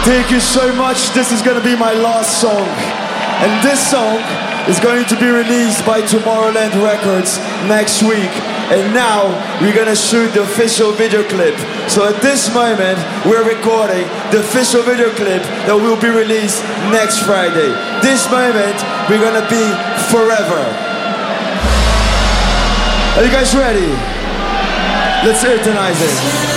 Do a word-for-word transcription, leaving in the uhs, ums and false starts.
Thank you so much. This is gonna be my last song. And this song is going to be released by Tomorrowland Records next week. And now we're gonna shoot the official video clip. So at this moment, we're recording the official video clip that will be released next Friday. This moment, we're gonna be forever. Are you guys ready? Let's eutanize it.